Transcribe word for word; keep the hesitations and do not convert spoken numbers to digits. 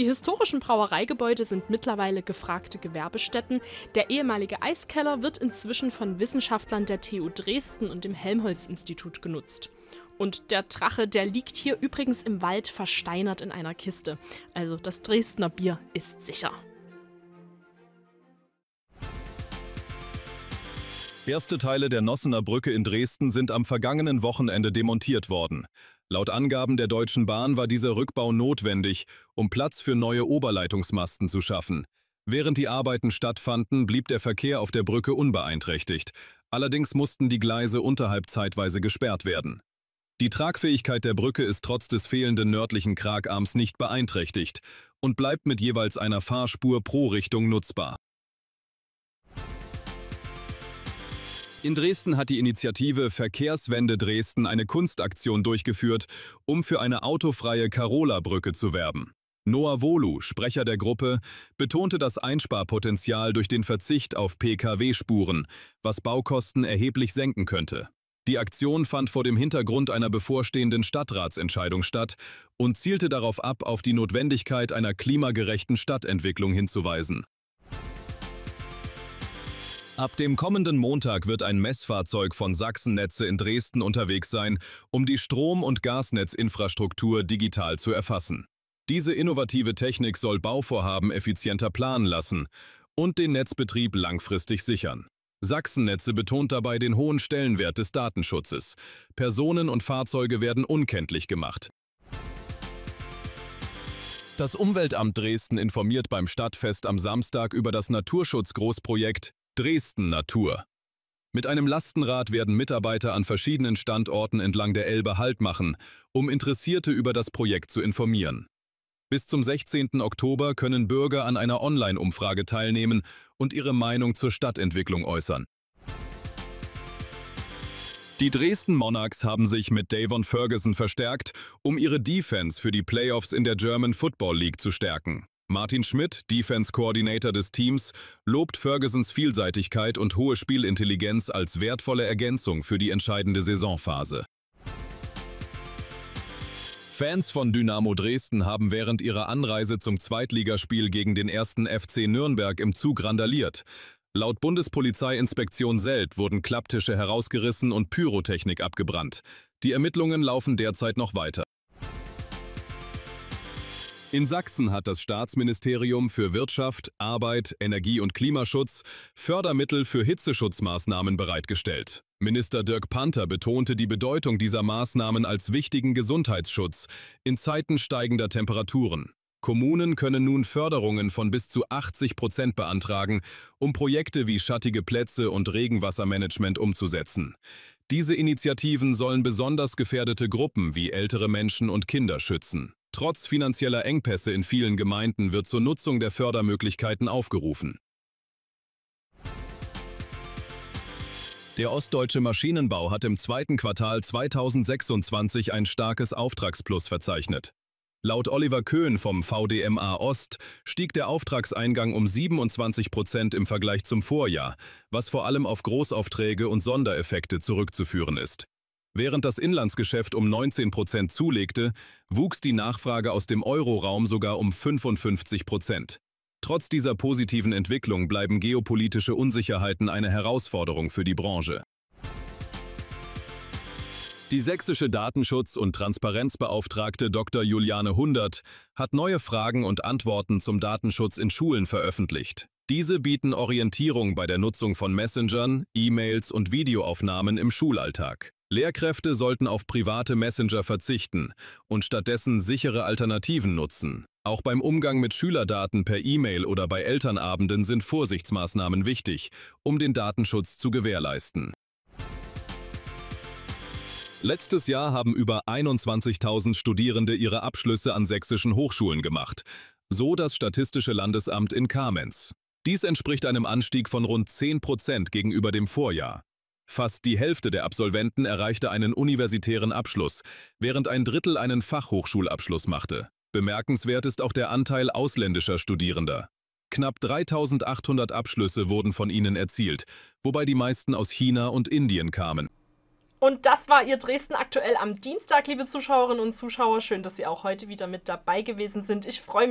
Die historischen Brauereigebäude sind mittlerweile gefragte Gewerbestätten. Der ehemalige Eiskeller wird inzwischen von Wissenschaftlern der T U Dresden und dem Helmholtz-Institut genutzt. Und der Drache, der liegt hier übrigens im Wald versteinert in einer Kiste. Also das Dresdner Bier ist sicher. Erste Teile der Nossener Brücke in Dresden sind am vergangenen Wochenende demontiert worden. Laut Angaben der Deutschen Bahn war dieser Rückbau notwendig, um Platz für neue Oberleitungsmasten zu schaffen. Während die Arbeiten stattfanden, blieb der Verkehr auf der Brücke unbeeinträchtigt. Allerdings mussten die Gleise unterhalb zeitweise gesperrt werden. Die Tragfähigkeit der Brücke ist trotz des fehlenden nördlichen Kragarms nicht beeinträchtigt und bleibt mit jeweils einer Fahrspur pro Richtung nutzbar. In Dresden hat die Initiative Verkehrswende Dresden eine Kunstaktion durchgeführt, um für eine autofreie Karola-Brücke zu werben. Noah Wolu, Sprecher der Gruppe, betonte das Einsparpotenzial durch den Verzicht auf P K W-Spuren, was Baukosten erheblich senken könnte. Die Aktion fand vor dem Hintergrund einer bevorstehenden Stadtratsentscheidung statt und zielte darauf ab, auf die Notwendigkeit einer klimagerechten Stadtentwicklung hinzuweisen. Ab dem kommenden Montag wird ein Messfahrzeug von Sachsen-Netze in Dresden unterwegs sein, um die Strom- und Gasnetzinfrastruktur digital zu erfassen. Diese innovative Technik soll Bauvorhaben effizienter planen lassen und den Netzbetrieb langfristig sichern. Sachsen-Netze betont dabei den hohen Stellenwert des Datenschutzes. Personen und Fahrzeuge werden unkenntlich gemacht. Das Umweltamt Dresden informiert beim Stadtfest am Samstag über das Naturschutzgroßprojekt Dresden Natur. Mit einem Lastenrad werden Mitarbeiter an verschiedenen Standorten entlang der Elbe Halt machen, um Interessierte über das Projekt zu informieren. Bis zum sechzehnten Oktober können Bürger an einer Online-Umfrage teilnehmen und ihre Meinung zur Stadtentwicklung äußern. Die Dresden Monarchs haben sich mit Davon Ferguson verstärkt, um ihre Defense für die Playoffs in der German Football League zu stärken. Martin Schmidt, Defense Coordinator des Teams, lobt Fergusons Vielseitigkeit und hohe Spielintelligenz als wertvolle Ergänzung für die entscheidende Saisonphase. Fans von Dynamo Dresden haben während ihrer Anreise zum Zweitligaspiel gegen den ersten F C Nürnberg im Zug randaliert. Laut Bundespolizeiinspektion Seld wurden Klapptische herausgerissen und Pyrotechnik abgebrannt. Die Ermittlungen laufen derzeit noch weiter. In Sachsen hat das Staatsministerium für Wirtschaft, Arbeit, Energie und Klimaschutz Fördermittel für Hitzeschutzmaßnahmen bereitgestellt. Minister Dirk Panther betonte die Bedeutung dieser Maßnahmen als wichtigen Gesundheitsschutz in Zeiten steigender Temperaturen. Kommunen können nun Förderungen von bis zu achtzig Prozent beantragen, um Projekte wie schattige Plätze und Regenwassermanagement umzusetzen. Diese Initiativen sollen besonders gefährdete Gruppen wie ältere Menschen und Kinder schützen. Trotz finanzieller Engpässe in vielen Gemeinden wird zur Nutzung der Fördermöglichkeiten aufgerufen. Der ostdeutsche Maschinenbau hat im zweiten Quartal zweitausendsechsundzwanzig ein starkes Auftragsplus verzeichnet. Laut Oliver Köhn vom V D M A Ost stieg der Auftragseingang um siebenundzwanzig Prozent im Vergleich zum Vorjahr, was vor allem auf Großaufträge und Sondereffekte zurückzuführen ist. Während das Inlandsgeschäft um neunzehn Prozent zulegte, wuchs die Nachfrage aus dem Euroraum sogar um fünfundfünfzig Prozent. Trotz dieser positiven Entwicklung bleiben geopolitische Unsicherheiten eine Herausforderung für die Branche. Die sächsische Datenschutz- und Transparenzbeauftragte Doktor Juliane Hundert hat neue Fragen und Antworten zum Datenschutz in Schulen veröffentlicht. Diese bieten Orientierung bei der Nutzung von Messengern, E-Mails und Videoaufnahmen im Schulalltag. Lehrkräfte sollten auf private Messenger verzichten und stattdessen sichere Alternativen nutzen. Auch beim Umgang mit Schülerdaten per E-Mail oder bei Elternabenden sind Vorsichtsmaßnahmen wichtig, um den Datenschutz zu gewährleisten. Letztes Jahr haben über einundzwanzigtausend Studierende ihre Abschlüsse an sächsischen Hochschulen gemacht, so das Statistische Landesamt in Kamenz. Dies entspricht einem Anstieg von rund zehn Prozent gegenüber dem Vorjahr. Fast die Hälfte der Absolventen erreichte einen universitären Abschluss, während ein Drittel einen Fachhochschulabschluss machte. Bemerkenswert ist auch der Anteil ausländischer Studierender. Knapp dreitausendachthundert Abschlüsse wurden von ihnen erzielt, wobei die meisten aus China und Indien kamen. Und das war Ihr Dresden aktuell am Dienstag, liebe Zuschauerinnen und Zuschauer. Schön, dass Sie auch heute wieder mit dabei gewesen sind. Ich freue mich.